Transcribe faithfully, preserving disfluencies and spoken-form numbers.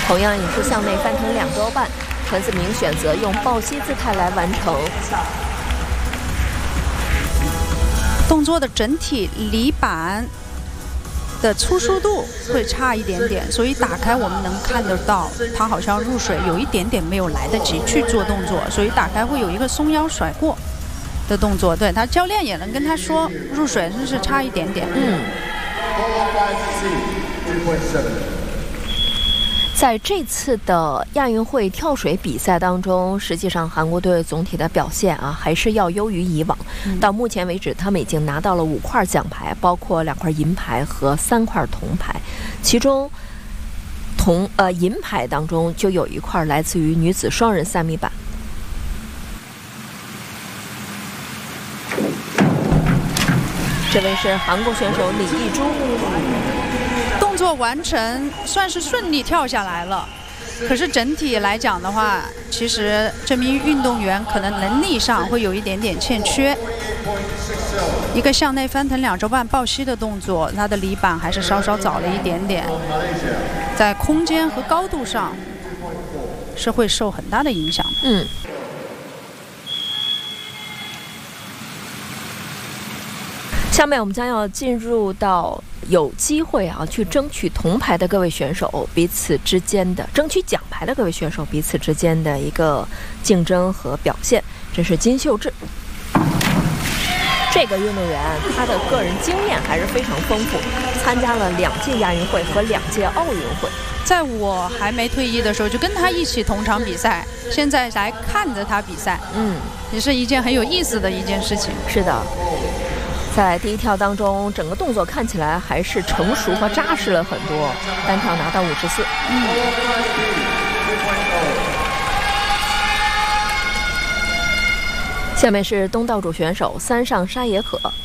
同样也是向内翻腾两周半，陈子明选择用抱膝姿态来完成。 动作的整体离板的粗疏度会差一点点，所以打开我们能看得到，他好像入水有一点点没有来得及去做动作，所以打开会有一个松腰甩过的动作。对他教练也能跟他说，入水真是差一点点。 嗯。在这次的亚运会跳水比赛当中，实际上韩国队总体的表现啊，还是要优于以往。嗯、到目前为止，他们已经拿到了五块奖牌，包括两块银牌和三块铜牌。其中，铜呃银牌当中就有一块来自于女子双人三米板。这位是韩国选手李艺珠。 动作完成算是顺利跳下来了，可是整体来讲的话，其实这名运动员可能能力上会有一点点欠缺。一个向内翻腾两周半抱膝的动作，他的离板还是稍稍早了一点点，在空间和高度上是会受很大的影响。 嗯。下面我们将要进入到有机会啊去争取铜牌的各位选手彼此之间的争取奖牌的各位选手彼此之间的一个竞争和表现。这是金秀智，这个运动员他的个人经验还是非常丰富，参加了两届亚运会和两届奥运会。 在我还没退役的时候就跟他一起同场比赛，现在来看着他比赛，嗯，也是一件很有意思的一件事情。 是的。在第一跳当中，整个动作看起来还是成熟和扎实了很多，单跳拿到五十四。嗯。下面是东道主选手三上沙野可。